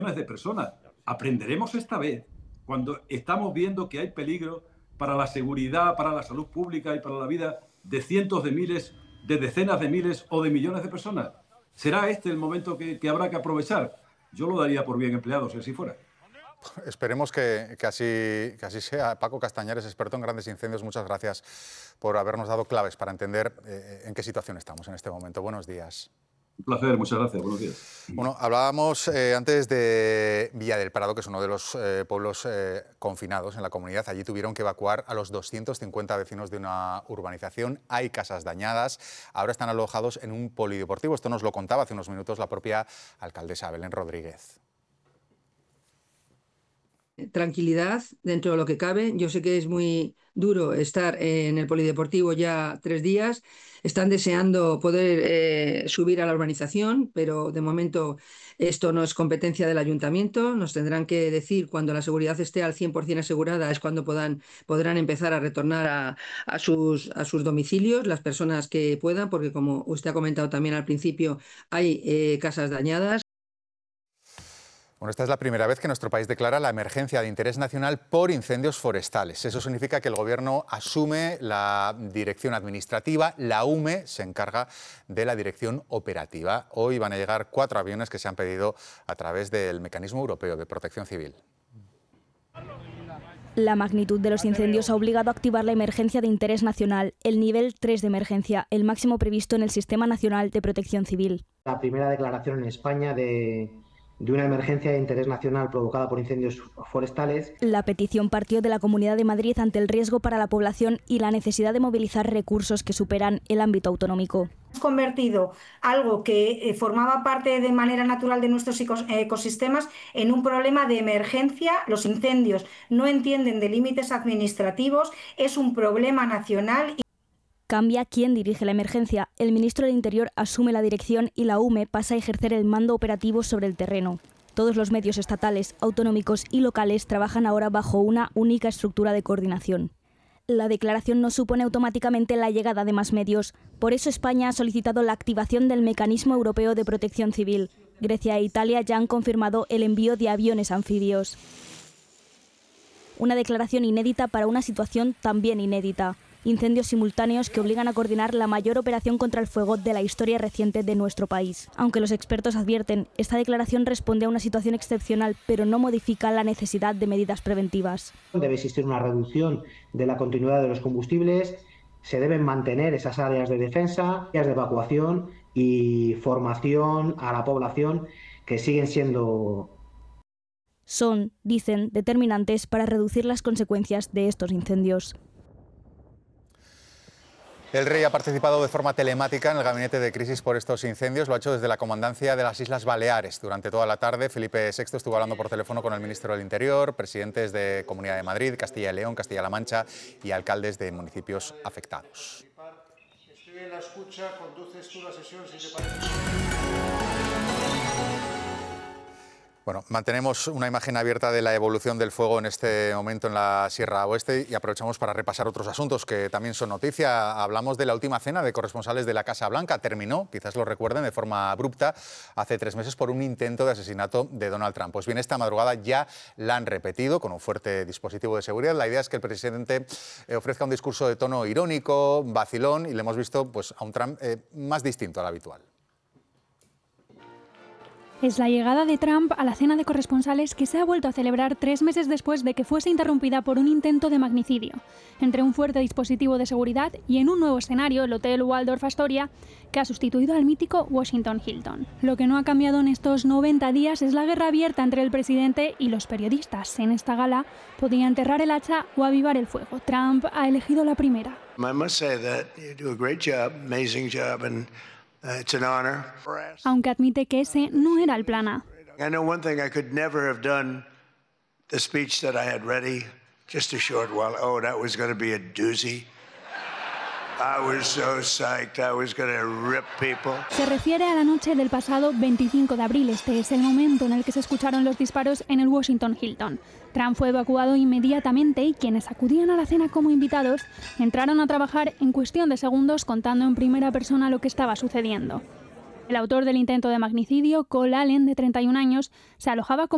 de personas. Aprenderemos esta vez, cuando estamos viendo que hay peligro para la seguridad, para la salud pública y para la vida de cientos de miles, de decenas de miles o de millones de personas. ¿Será este el momento que habrá que aprovechar? Yo lo daría por bien empleado, si así fuera. Esperemos que así sea. Paco Castañares, experto en grandes incendios, muchas gracias por habernos dado claves para entender en qué situación estamos en este momento. Buenos días. Un placer, muchas gracias. Buenos días. Bueno, hablábamos antes de Villa del Prado, que es uno de los pueblos confinados en la comunidad. Allí tuvieron que evacuar a los 250 vecinos de una urbanización. Hay casas dañadas. Ahora están alojados en un polideportivo. Esto nos lo contaba hace unos minutos la propia alcaldesa Belén Rodríguez. Tranquilidad dentro de lo que cabe. Yo sé que es muy duro estar en el polideportivo ya 3 días. Están deseando poder subir a la urbanización, pero de momento esto no es competencia del ayuntamiento. Nos tendrán que decir cuando la seguridad esté al 100% asegurada, es cuando podrán empezar a retornar a sus domicilios, las personas que puedan, porque como usted ha comentado también al principio, hay casas dañadas. Bueno, esta es la primera vez que nuestro país declara la emergencia de interés nacional por incendios forestales. Eso significa que el Gobierno asume la dirección administrativa, la UME se encarga de la dirección operativa. Hoy van a llegar 4 aviones que se han pedido a través del Mecanismo Europeo de Protección Civil. La magnitud de los incendios ha obligado a activar la emergencia de interés nacional, el nivel 3 de emergencia, el máximo previsto en el Sistema Nacional de Protección Civil. La primera declaración en España de una emergencia de interés nacional provocada por incendios forestales. La petición partió de la Comunidad de Madrid ante el riesgo para la población y la necesidad de movilizar recursos que superan el ámbito autonómico. Hemos convertido algo que formaba parte de manera natural de nuestros ecosistemas en un problema de emergencia. Los incendios no entienden de límites administrativos, es un problema nacional. Cambia quién dirige la emergencia. El ministro del Interior asume la dirección y la UME pasa a ejercer el mando operativo sobre el terreno. Todos los medios estatales, autonómicos y locales trabajan ahora bajo una única estructura de coordinación. La declaración no supone automáticamente la llegada de más medios. Por eso España ha solicitado la activación del Mecanismo Europeo de Protección Civil. Grecia e Italia ya han confirmado el envío de aviones anfibios. Una declaración inédita para una situación también inédita. Incendios simultáneos que obligan a coordinar la mayor operación contra el fuego de la historia reciente de nuestro país. Aunque los expertos advierten, esta declaración responde a una situación excepcional, pero no modifica la necesidad de medidas preventivas. Debe existir una reducción de la continuidad de los combustibles, se deben mantener esas áreas de defensa, áreas de evacuación y formación a la población que siguen siendo... Son, dicen, determinantes para reducir las consecuencias de estos incendios. El rey ha participado de forma telemática en el gabinete de crisis por estos incendios. Lo ha hecho desde la comandancia de las Islas Baleares. Durante toda la tarde, Felipe VI estuvo hablando por teléfono con el ministro del Interior, presidentes de Comunidad de Madrid, Castilla y León, Castilla-La Mancha y alcaldes de municipios afectados. Estoy en la escucha, conduces tú la sesión si te parece. Bueno, mantenemos una imagen abierta de la evolución del fuego en este momento en la Sierra Oeste y aprovechamos para repasar otros asuntos que también son noticia. Hablamos de la última cena de corresponsales de la Casa Blanca. Terminó, quizás lo recuerden, de forma abrupta hace 3 meses por un intento de asesinato de Donald Trump. Pues bien, esta madrugada ya la han repetido con un fuerte dispositivo de seguridad. La idea es que el presidente ofrezca un discurso de tono irónico, vacilón, y le hemos visto pues, a un Trump más distinto al habitual. Es la llegada de Trump a la cena de corresponsales que se ha vuelto a celebrar 3 meses después de que fuese interrumpida por un intento de magnicidio, entre un fuerte dispositivo de seguridad y en un nuevo escenario, el Hotel Waldorf Astoria, que ha sustituido al mítico Washington Hilton. Lo que no ha cambiado en estos 90 días es la guerra abierta entre el presidente y los periodistas. En esta gala podía enterrar el hacha o avivar el fuego. Trump ha elegido la primera. I must say that you do a great job, amazing job, and it's an honor. Aunque admite que ese no era el plan A. I know one thing, I could never have done the speech that I had ready just a short while. Oh, that was going to be a doozy. I was so psyched. I was going to rip people. Se refiere a la noche del pasado 25 de abril. Este es el momento en el que se escucharon los disparos en el Washington Hilton. Trump fue evacuado inmediatamente y quienes acudían a la cena como invitados entraron a trabajar en cuestión de segundos contando en primera persona lo que estaba sucediendo. El autor del intento de magnicidio, Cole Allen, de 31 años, se alojaba como